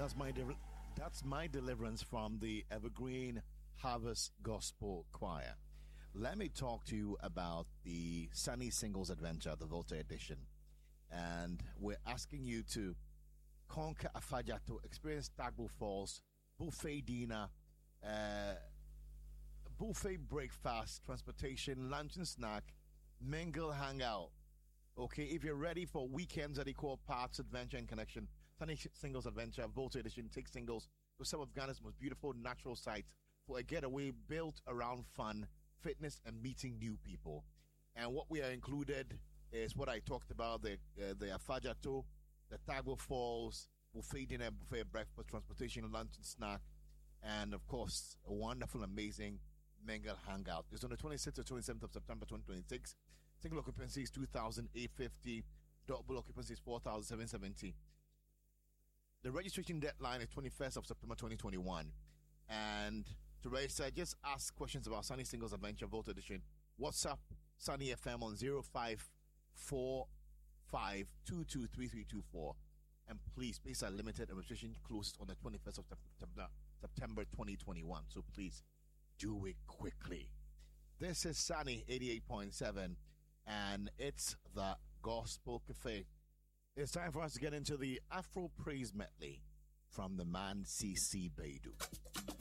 That's my deliverance from the Evergreen Harvest Gospel Choir. Let me talk to you about the Sunny Singles Adventure, the Volta edition. And we're asking you to conquer Afaja, to experience Tagbo Falls, buffet dinner, buffet breakfast, transportation, lunch and snack, mingle, hangout. Okay, if you're ready for weekends that they call Parts, Adventure and Connection, Sunny Singles Adventure, Volta Edition, take singles to some of Ghana's most beautiful natural sites for a getaway built around fun, fitness, and meeting new people. And what we are included is what I talked about, the Afajato, the Tagbo Falls, buffet dinner, buffet breakfast, transportation, lunch and snack, and of course, a wonderful, amazing mingle hangout. It's on the 26th or 27th of September 2026. Single occupancy is 2,850. Double occupancy is 4,770. The registration deadline is 21st of September 2021. And to register, just ask questions about Sunny Singles Adventure Volta Edition. WhatsApp Sunny FM on 0545223324. And please, spaces are limited and registration closes on the 21st of September 2021. So please do it quickly. This is Sunny 88.7. And it's the Gospel Cafe. It's time for us to get into the Afro Praise Medley from the man CC Baidu.